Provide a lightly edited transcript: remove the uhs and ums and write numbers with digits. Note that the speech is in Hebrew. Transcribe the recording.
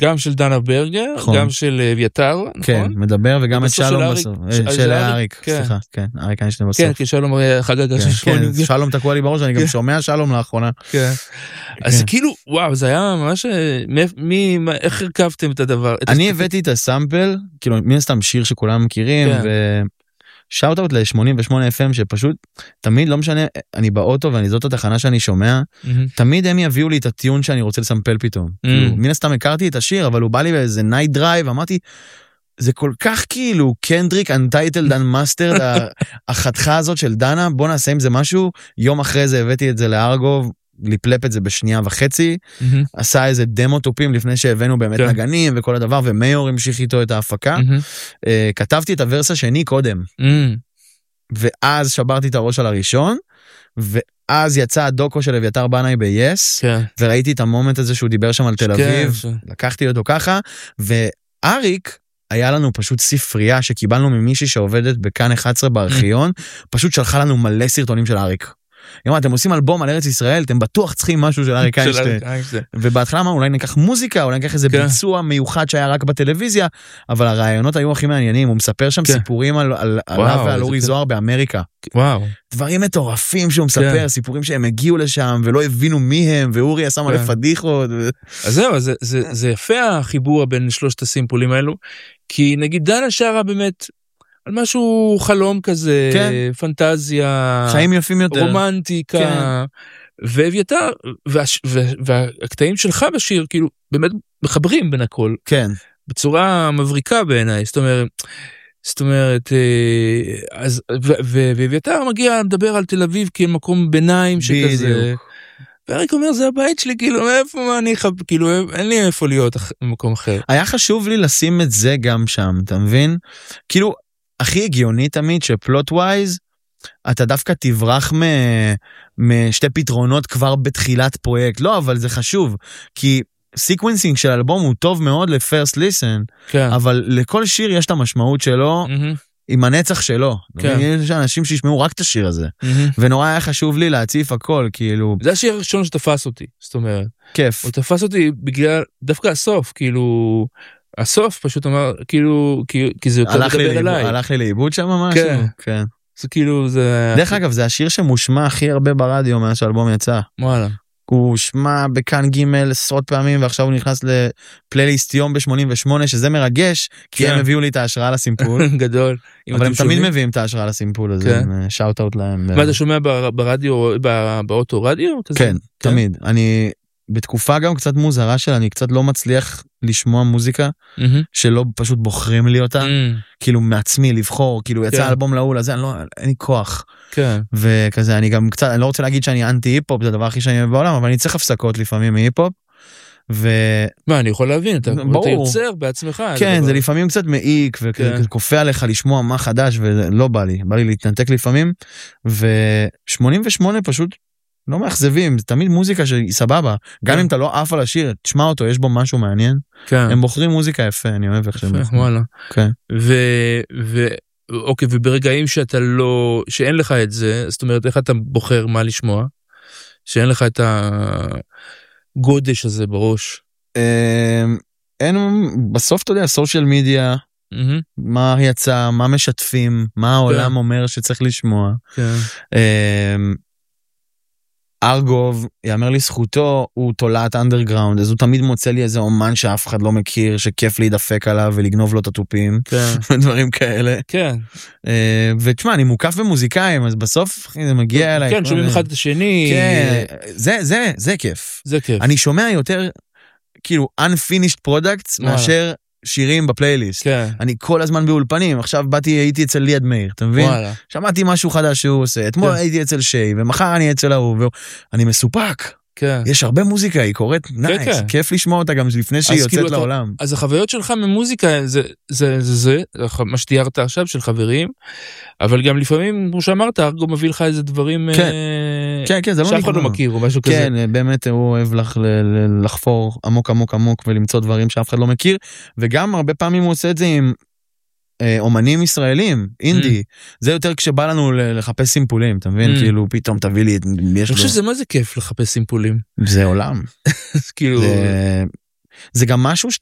גם של דנה ברגר, גם של אביתר, נכון? כן, מדבר, וגם את שלום בסוף. של אריק, סליחה, כן, אריק איינשטיין בסוף. כן, כי שלום חגג של 80. שלום תקוע לי בראש, אני גם שומע שלום לאחרונה. כן. אז כאילו, וואו, זה היה ממש, איך הרכבתם את הדבר? אני הבאתי את הסאמפל, כאילו, מן הסתם שיר שכולם מכירים, שאוט-אוט ל-88 FM, שפשוט, תמיד לא משנה, אני באוטו, ואני זאת התחנה שאני שומע, תמיד הם יביאו לי את הטיון שאני רוצה לסמפל פתאום. מן הסתם הכרתי את השיר, אבל הוא בא לי באיזה נייט דרייב, אמרתי, זה כל כך כאילו, קנדריק, Untitled Unmastered, החתכה הזאת של דנה, בוא נעשה עם זה משהו, יום אחרי זה הבאתי את זה לארגוב, לפלפ את זה בשנייה וחצי, עשה איזה דמו טופים לפני שהבאנו באמת נגנים וכל הדבר, ומיור המשיך איתו את ההפקה. כתבתי את הוורס השני קודם, ואז שברתי את הראש על הראשון, ואז יצא הדוקו של אביתר בנאי ב-Yes, וראיתי את המומנט הזה שהוא דיבר שם על תל אביב, לקחתי אותו ככה, ואריק, היה לנו פשוט ספרייה שקיבלנו ממישהי שעובדת בכאן 11 בארכיון, פשוט שלחה לנו מלא סרטונים של אריק. יאמר, אתם עושים אלבום על ארץ ישראל, אתם בטוח צריכים משהו של אריק איינשטיין. ובהתחלה אמרנו, אולי ניקח מוזיקה, אולי ניקח איזה ביצוע מיוחד שהיה רק בטלוויזיה, אבל הרעיונות היו הכי מעניינים, הוא מספר שם סיפורים עליו ועל אורי זוהר באמריקה. דברים מטורפים שהוא מספר, סיפורים שהם הגיעו לשם ולא הבינו מי הם, ואורי עשה מלא פדיחות. אז זהו, זה יפה החיבור בין שלושת הסימפולים האלו, כי נגיד דנה שרה באמת, על משהו חלום כזה, פנטזיה, חיים יפים יותר, רומנטיקה, ואביתר, והקטעים שלך בשיר, כאילו, באמת מחברים בין הכל. כן. בצורה מבריקה בעיניי, זאת אומרת, ואביתר מגיע לדבר על תל אביב כמקום ביניים שכזה, ואריק אומר, זה הבית שלי, כאילו, איפה אני כאילו, אין לי איפה להיות במקום אחר. היה חשוב לי לשים את זה גם שם, אתה מבין? כאילו, הכי הגיוני תמיד שפלוט ווייז, אתה דווקא תברח משתי פתרונות כבר בתחילת פרויקט. לא, אבל זה חשוב, כי סיקוונסינג של אלבום הוא טוב מאוד לפרסט ליסן, אבל לכל שיר יש את המשמעות שלו, עם הנצח שלו. יש אנשים שישמעו רק את השיר הזה. ונורא היה חשוב לי להציף הכל, כאילו... זה השיר הראשון שתפס אותי, זאת אומרת. כיף. הוא תפס אותי בגלל, דווקא הסוף, כאילו... הסוף פשוט אמר, כאילו, כי זה יותר מדבר אליי. הלך לי לאיבוד שם ממש? כן. זה כאילו, זה... דרך אגב, זה השיר שמושמע הכי הרבה ברדיו מאז שהאלבום יצא. וואלה. הוא שמע בכאן ג' עשרות פעמים, ועכשיו הוא נכנס לפלייליסט יום ב-88, שזה מרגש, כי הם הביאו לי את ההשראה לסימפול. גדול. אבל הם תמיד מביאים את ההשראה לסימפול הזה, שאוט אאוט להם. מה, אתה שומע ברדיו, באוטו רדיו? כן, תמיד. אני... בתקופה גם קצת מוזרה שלה, אני קצת לא מצליח לשמוע מוזיקה, שלא פשוט בוחרים לי אותה, כאילו מעצמי לבחור, כאילו יצא אלבום לאול, אז אין לי כוח. וכזה, אני גם קצת, אני לא רוצה להגיד שאני אנטי היפ-הופ, זה הדבר הכי שאני אוהב בעולם, אבל אני צריך הפסקות לפעמים מהיפ-הופ, מה, אני יכול להבין, אתה יוצר בעצמך. כן, זה לפעמים קצת מעיק, וכופה עליך לשמוע מה חדש, ולא בא לי להתנתק לפעמים, ו-88 פשוט, לא מאכזבים, זה תמיד מוזיקה שהיא סבבה, גם אם אתה לא עף על השיר, תשמע אותו, יש בו משהו מעניין, הם בוחרים מוזיקה יפה, אני אוהב איך שהם בוחרים. וואלה. אוקיי, וברגעים שאתה לא, שאין לך את זה, זאת אומרת, איך אתה בוחר מה לשמוע, שאין לך את הגודש הזה בראש? אין, בסוף אתה יודע, סושיאל מדיה, מה יצא, מה משתפים, מה העולם אומר שצריך לשמוע. ארגוב, יאמר לי זכותו, הוא תולעת אנדרגראונד, אז הוא תמיד מוצא לי איזה אומן שאף אחד לא מכיר, שכיף להידפק עליו ולגנוב לו את הטופים, ודברים כאלה. כן. ותשמע, אני מוקף במוזיקאים, אז בסוף זה מגיע אליי. כן, שומעים אחד את השני. כן, זה כיף. זה כיף. אני שומע יותר, כאילו, unfinished products, מאשר שירים בפלייליסט. אני כל הזמן באולפנים, עכשיו הייתי אצל ליעד מאיר, אתה מבין? שמעתי משהו חדש שהוא עושה, אתמול הייתי אצל שי, ומחר אני אצל ההוא, אני מסופק. יש הרבה מוזיקה, היא קוראת נייס, כיף לשמוע אותה גם לפני שהיא יוצאת לעולם. אז החוויות שלך ממוזיקה, זה מה שתיארת עכשיו של חברים, אבל גם לפעמים, כמו שאמרת, ארגו מביא לך איזה דברים שאף אחד לא מכיר, או משהו כזה. כן, באמת הוא אוהב לחפור עמוק עמוק עמוק, ולמצוא דברים שאף אחד לא מכיר, וגם הרבה פעמים הוא עושה את זה עם אומנים ישראלים, אינדי, זה יותר כשבא לנו לחפש סימפולים, אתה מבין? כאילו פתאום תביא לי, אני חושב שזה מה זה כיף לחפש סימפולים. זה עולם. כאילו... זה גם משהו